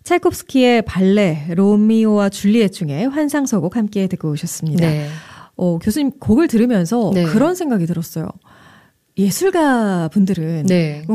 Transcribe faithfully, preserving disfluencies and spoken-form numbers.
차이콥스키의 발레 로미오와 줄리엣 중에 환상서곡 함께 듣고 오셨습니다. 네. 어, 교수님 곡을 들으면서 네. 그런 생각이 들었어요. 예술가 분들은 네.